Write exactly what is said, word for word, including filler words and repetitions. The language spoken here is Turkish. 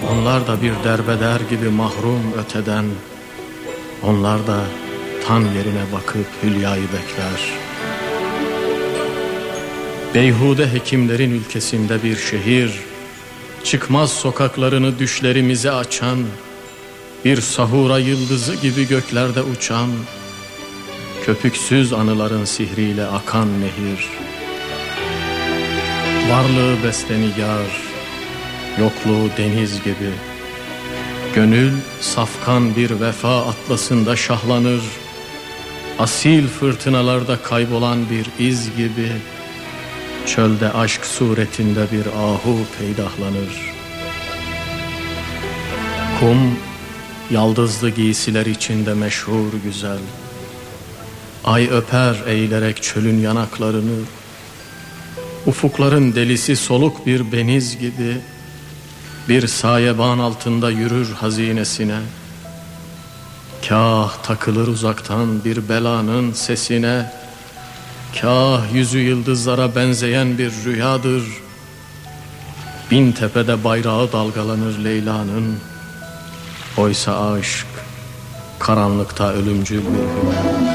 Onlar da bir derbeder gibi mahrum öteden, onlar da tan yerine bakıp hülyayı bekler. Beyhude hekimlerin ülkesinde bir şehir, çıkmaz sokaklarını düşlerimize açan, bir sahura yıldızı gibi göklerde uçan, köpüksüz anıların sihriyle akan nehir. Varlığı bestenigar, yokluğu deniz gibi, gönül safkan bir vefa atlasında şahlanır, asil fırtınalarda kaybolan bir iz gibi, çölde aşk suretinde bir ahu peydahlanır. Kum, yaldızlı giysiler içinde meşhur güzel, ay öper eğilerek çölün yanaklarını, ufukların delisi soluk bir beniz gibi, bir sayeban altında yürür hazinesine. Kah takılır uzaktan bir belanın sesine, kah yüzü yıldızlara benzeyen bir rüyadır. Bin tepede bayrağı dalgalanır Leyla'nın, oysa aşk karanlıkta ölümcül bir hüner.